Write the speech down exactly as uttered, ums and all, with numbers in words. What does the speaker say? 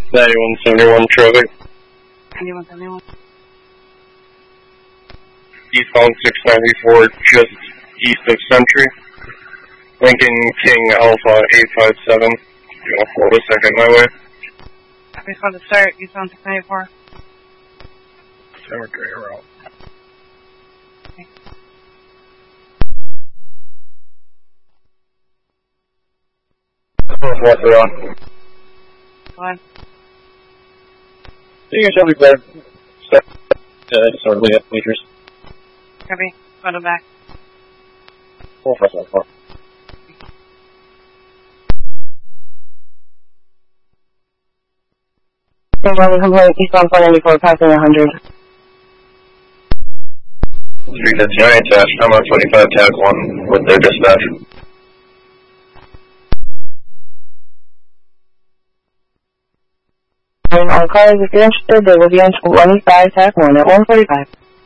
ninety-one seventy-one traffic. ninety-one seventy-one. Eastbound six ninety-four, just east of Century. Lincoln King Alpha eight five seven. You know, hold a second my way. We just want to start Eastbound six ninety-four. Cemetery route. Okay. What they're on? Go on. You guys shall be clear. Step. Uh, disorderly at meters. Copy. Photo back. Four five seven four. One complaint, Eastbound four ninety-four, passing one hundred. three fifty-nine, dash, I'm on twenty-five, tag one with their dispatch. And all cars, if you're interested, they will be on twenty-five, tag one at one forty-five.